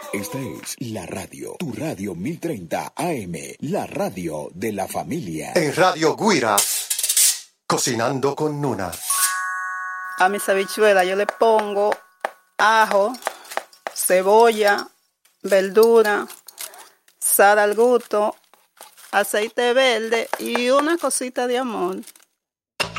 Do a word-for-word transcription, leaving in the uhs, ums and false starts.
Esta es la radio, tu radio mil treinta A M, la radio de la familia. En Radio Guira, cocinando con Nuna. A mis habichuelas yo le pongo ajo, cebolla, verdura, sal al gusto, aceite verde y una cosita de amor.